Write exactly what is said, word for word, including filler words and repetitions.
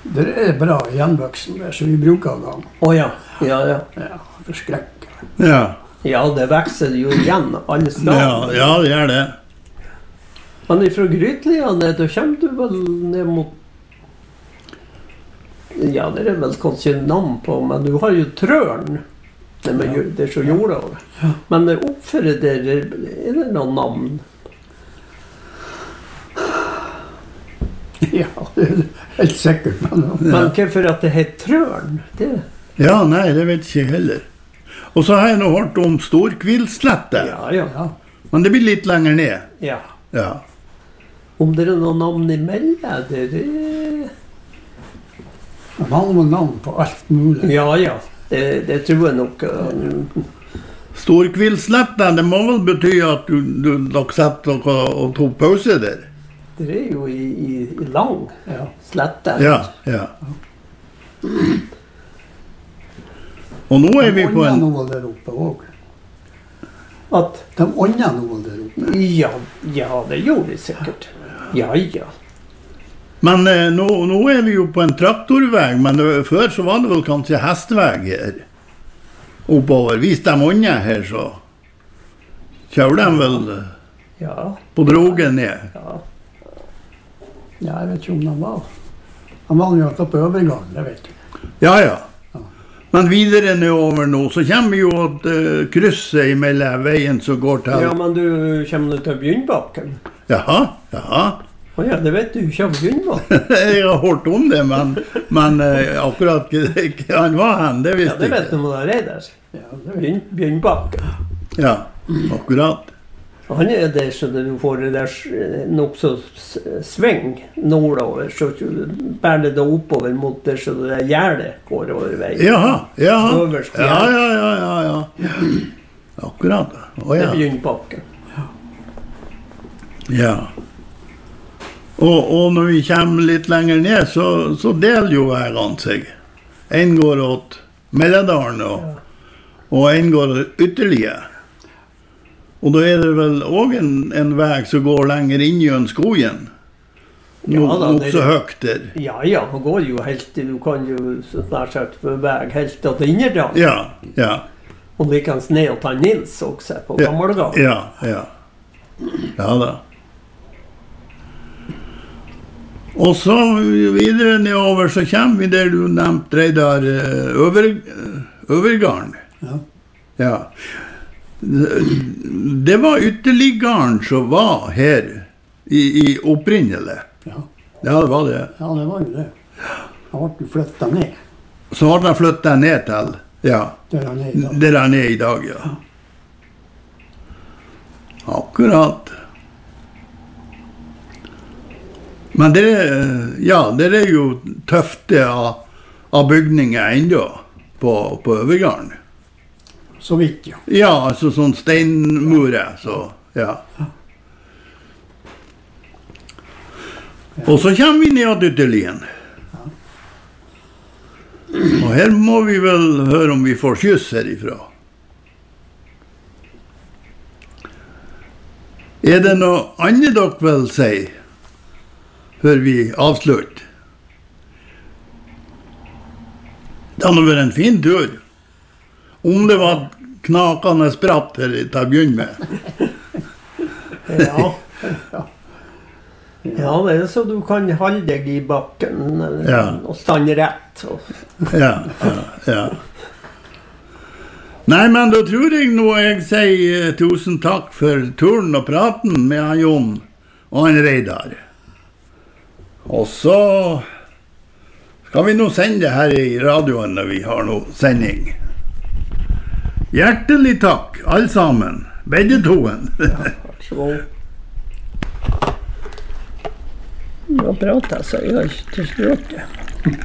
Det er bra gjenvoksen der, så vi bruker gang. Å ja, ja, ja. Ja, forskrekker. Ja. Ja, det vekser jo igjen alle Ja, steder. ja, det er det. Men ifra Grytlia ned, da kommer du vel ned mot... Ja, det er vel kanskje navn på, men du har jo Trøren. Det, med, Ja. det er så jorda. Ja. Men oppfører der, er det noen navn? Ja, det er helt sikkert. Men, Men hvorfor at det heter Trøren? Det... Ja, nei, det vet ikke jeg heller. Og så har jeg nå hørt om Storkvilslette, Ja, ja, ja. men det blir litt lenger ned. ja. Ja. Om det er noen navn imellom, det er... Man har noen navn på alt mulig. Ja, ja. Det, det tror jeg nok. uh, Storkvilslette, det må vel bety at du, du dere setter dere og tok pause der? Det er jo i, i, i lang Ja. slette. Ja, ja. Og nå er vi på De en... ånder noe der oppe også. At, De ånder noe der oppe. ja, ja, det gjorde de sikkert. Ja, ja. Men eh, nå, nå er vi jo på en traktorvei, men det, før så var det vel kanskje hestevei her oppover. Hvis de ånder her, så kjører de vel eh, Ja, på drogen ned. ja. Ja, jeg vet ikke om de var. De var jo oppe på overgangen, det vet du. Ja, ja. Men videre nedover nå, så kommer vi jo at uh, krysset imellom veien som går til... Ja, men du kommer til Bjørnbakken. Jaha, jaha. Å ja, det vet du ikke om Bjørnbakken. Jeg har hørt om det, men, men uh, akkurat hva han var hen, det Ja, visste det jeg vet du ikke. om det er der. Ja, det vet Bjørn, Bjørnbakken. Ja, akkurat. Og han er der så du får det der s- nok så s- sving nordover, så du bærer det da oppover mot der så det der gjerdet går over veien. Jaha, jaha. Øverst Ja, gjerdet. ja, ja, ja, ja. Akkurat. Å Det ja. er Bjørnbakken. Ja. Og, og når vi kommer litt lenger ned, så, så deler jo veiene seg. En går åt Melledalen, og, og en går ytterligere. Og da er det vel også en, en vei som går lenger inn i en skogen. Ja, Nok da, nok det- så høyt der. Ja, ja, han går jo helt til, du kan jo så snart sagt på vei helt til Innerdal. Ja, ja, Og likens ned og ta Nils også på Ja. Gammelgård. ja, ja. Ja da. Og så videre nedover så kommer vi der du nevnte Reidar eh, over, eh, Overgarden. Ja. Ja. Det var ytterliggården som var her i, i opprinnelig. Ja. Ja, det var det. Ja, det var jo det. Han ble flyttet ned, Så har de flyttet ned til, ja, der han er i dag. der han er i dag, ja. Akkurat. Men det er, ja, det er jo tøfte av, av bygninger enda på, på Overgarden. Så vidt, ja. Ja, altså sånn steinmurer, så, ja. Og så kommer vi ned til ytterligere. Og her må vi vel høre om vi får kyss herifra. Er det noe annet dere vil si før vi avslutter? Det har nå vært en fin tur. Om det var knakende spratt her til å begynne med. Ja. Ja, det er så du kan holde deg i bakken eller, Ja. og stande rett. Og, Ja, ja, ja. Nei, men da tror jeg nå jeg sier eh, tusen takk for turen og praten med han Jon og han Reidar. Og så skal vi nå sende det her i radioen når vi har noe sending. Hjertelig takk, alle sammen. Begge toen. vær så god. Nå prater jeg så jeg har ikke til slutt.